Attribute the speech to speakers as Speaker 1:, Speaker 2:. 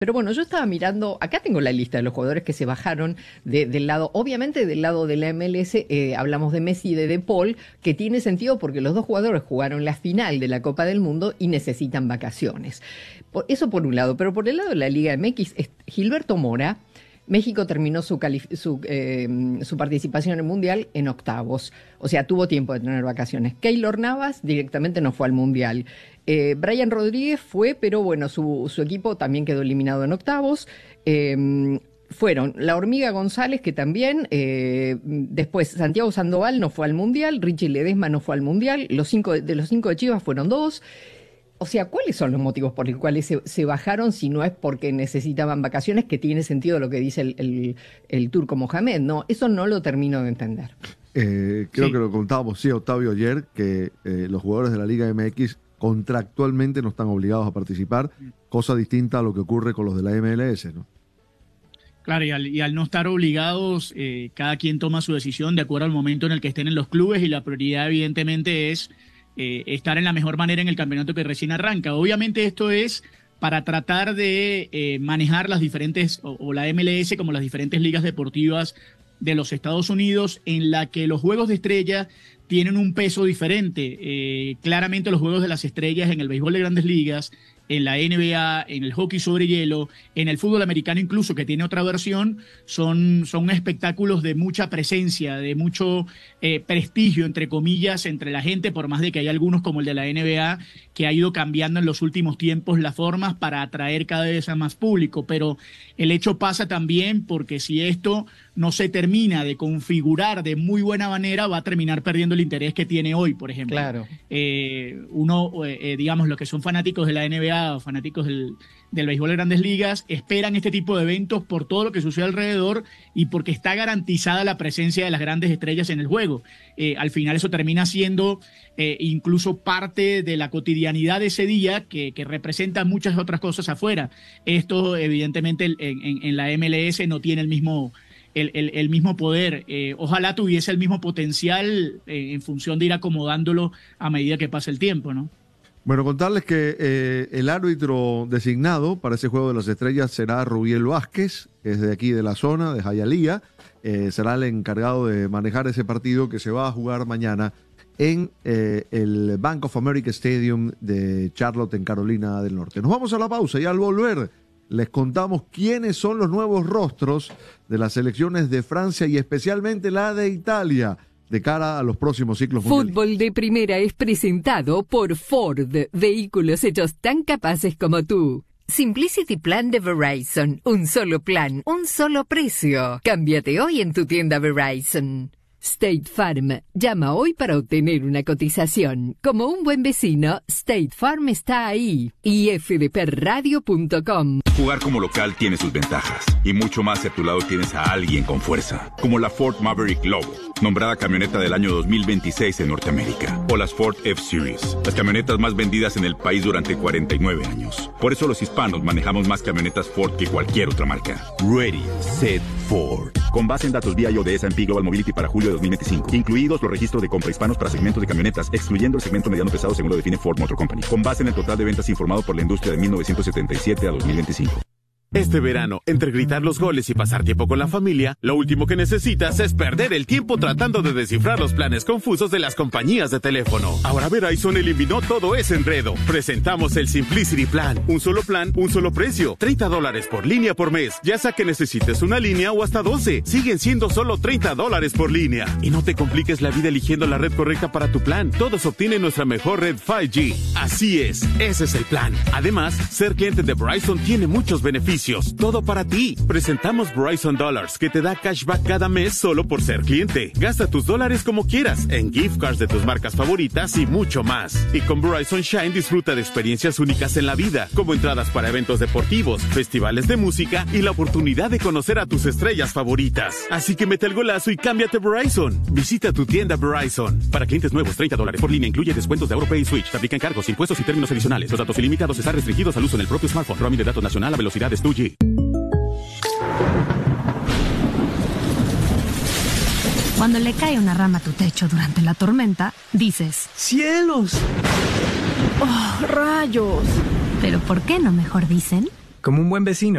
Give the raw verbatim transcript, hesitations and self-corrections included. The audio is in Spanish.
Speaker 1: Pero bueno, yo estaba mirando, acá tengo la lista de los jugadores que se bajaron de, del lado, obviamente del lado de la M L S, eh, hablamos de Messi y de De Paul, que tiene sentido porque los dos jugadores jugaron la final de la Copa del Mundo y necesitan vacaciones. Por, eso por un lado, pero por el lado de la Liga M X, es Gilberto Mora. México terminó su, calif- su, eh, su participación en el Mundial en octavos. O sea, tuvo tiempo de tener vacaciones. Keylor Navas directamente no fue al Mundial. Eh, Brian Rodríguez fue, pero bueno, su, su equipo también quedó eliminado en octavos. Eh, fueron la Hormiga González, que también, eh, después Santiago Sandoval no fue al Mundial, Richie Ledesma no fue al Mundial, los cinco, de los cinco de Chivas fueron dos. O sea, ¿cuáles son los motivos por los cuales se, se bajaron si no es porque necesitaban vacaciones? Que tiene sentido lo que dice el, el, el turco Mohamed, ¿no? Eso no lo termino de entender.
Speaker 2: Eh, creo
Speaker 3: sí.
Speaker 2: que lo contábamos, sí, Octavio, ayer, que eh, los jugadores de la Liga M X contractualmente no están obligados a participar, cosa distinta a lo que ocurre con los de la M L S, ¿no?
Speaker 3: Claro, y al, y al no estar obligados, eh, cada quien toma su decisión de acuerdo al momento en el que estén en los clubes, y la prioridad evidentemente es Eh, estar en la mejor manera en el campeonato que recién arranca. Obviamente esto es para tratar de eh, manejar las diferentes, o, o la M L S como las diferentes ligas deportivas de los Estados Unidos, en la que los juegos de estrella tienen un peso diferente. Eh, claramente los juegos de las estrellas en el béisbol de Grandes Ligas, en la N B A, en el hockey sobre hielo, en el fútbol americano incluso, que tiene otra versión, son, son espectáculos de mucha presencia, de mucho eh, prestigio, entre comillas, entre la gente, por más de que hay algunos como el de la N B A, que ha ido cambiando en los últimos tiempos las formas para atraer cada vez a más público. Pero el hecho pasa también porque si esto no se termina de configurar de muy buena manera, va a terminar perdiendo el interés que tiene hoy, por ejemplo.
Speaker 1: Claro.
Speaker 3: Eh, uno, eh, digamos, los que son fanáticos de la N B A o fanáticos del, del béisbol de Grandes Ligas, esperan este tipo de eventos por todo lo que sucede alrededor y porque está garantizada la presencia de las grandes estrellas en el juego. Eh, al final eso termina siendo eh, incluso parte de la cotidianidad de ese día que, que representa muchas otras cosas afuera. Esto, evidentemente, en, en, en la M L S no tiene el mismo... El, el, el mismo poder. Eh, ojalá tuviese el mismo potencial eh, en función de ir acomodándolo a medida que pasa el tiempo, ¿no?
Speaker 2: Bueno, contarles que eh, el árbitro designado para ese Juego de las Estrellas será Rubiel Vázquez, que es de aquí de la zona, de Hialeah. Eh, será el encargado de manejar ese partido que se va a jugar mañana en eh, el Bank of America Stadium de Charlotte, en Carolina del Norte. Nos vamos a la pausa y al volver les contamos quiénes son los nuevos rostros de las selecciones de Francia y especialmente la de Italia de cara a los próximos ciclos mundiales.
Speaker 4: Fútbol de Primera es presentado por Ford, vehículos hechos tan capaces como tú. Simplicity Plan de Verizon, un solo plan, un solo precio. Cámbiate hoy en tu tienda Verizon. State Farm. Llama hoy para obtener una cotización. Como un buen vecino, State Farm está ahí. y f d p radio punto com.
Speaker 5: Jugar como local tiene sus ventajas. Y mucho más si a tu lado tienes a alguien con fuerza. Como la Ford Maverick Lobo, nombrada camioneta del año dos mil veintiséis en Norteamérica. O las Ford F-Series, las camionetas más vendidas en el país durante cuarenta y nueve años. Por eso los hispanos manejamos más camionetas Ford que cualquier otra marca. Ready, Set, Ford. Con base en datos V I O de S and P Global Mobility para julio de dos mil veinticinco, incluidos los registros de compra hispanos para segmentos de camionetas, excluyendo el segmento mediano pesado según lo define Ford Motor Company, con base en el total de ventas informado por la industria de mil novecientos setenta y siete a dos mil veinticinco.
Speaker 6: Este verano, entre gritar los goles y pasar tiempo con la familia, lo último que necesitas es perder el tiempo tratando de descifrar los planes confusos de las compañías de teléfono. Ahora Verizon eliminó todo ese enredo. Presentamos el Simplicity Plan. Un solo plan, un solo precio. treinta dólares por línea por mes. Ya sea que necesites una línea o hasta doce. Siguen siendo solo treinta dólares por línea. Y no te compliques la vida eligiendo la red correcta para tu plan. Todos obtienen nuestra mejor red cinco G. Así es, ese es el plan. Además, ser cliente de Verizon tiene muchos beneficios. Todo para ti. Presentamos Verizon Dollars, que te da cashback cada mes solo por ser cliente. Gasta tus dólares como quieras, en gift cards de tus marcas favoritas y mucho más. Y con Verizon Shine disfruta de experiencias únicas en la vida, como entradas para eventos deportivos, festivales de música y la oportunidad de conocer a tus estrellas favoritas. Así que mete el golazo y cámbiate Verizon. Visita tu tienda Verizon. Para clientes nuevos, treinta dólares por línea, incluye descuentos de AuroPay y Switch. Te aplican cargos, impuestos y términos adicionales. Los datos ilimitados están restringidos al uso en el propio smartphone. Roaming de datos nacional a velocidades dos G.
Speaker 7: Cuando le cae una rama a tu techo durante la tormenta, dices:
Speaker 8: ¡cielos! ¡Oh, rayos!
Speaker 7: Pero ¿por qué no mejor dicen?
Speaker 8: Como un buen vecino.